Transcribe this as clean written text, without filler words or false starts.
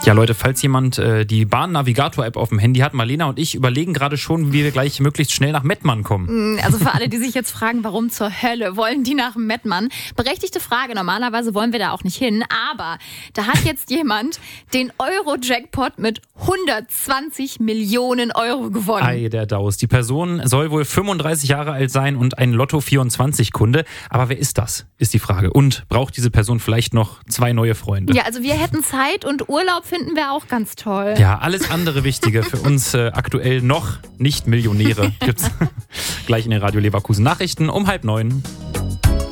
Ja, Leute, falls jemand die Bahn-Navigator-App auf dem Handy hat, Marlena und ich überlegen gerade schon, wie wir gleich möglichst schnell nach Mettmann kommen. Also für alle, die sich jetzt fragen, warum zur Hölle wollen die nach Mettmann? Berechtigte Frage, normalerweise wollen wir da auch nicht hin, aber da hat jetzt jemand den Euro-Jackpot mit 120 Millionen Euro gewonnen. Ei, der Daus. Die Person soll wohl 35 Jahre alt sein und ein Lotto24-Kunde. Aber wer ist das, ist die Frage. Und braucht diese Person vielleicht noch 2 neue Freunde? Ja, also wir hätten Zeit und Urlaub finden wir auch ganz toll. Ja, alles andere Wichtige für uns aktuell noch nicht Millionäre gibt's gleich in den Radio Leverkusen Nachrichten um 8:30.